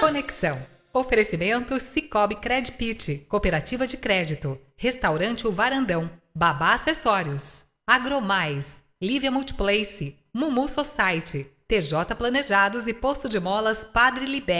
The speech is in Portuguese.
Conexão. Oferecimento Cicobi Credpit, Cooperativa de Crédito, Restaurante O Varandão, Babá Acessórios, Agromais, Lívia Multiplace, Mumu Society, TJ Planejados e Posto de Molas Padre Libé.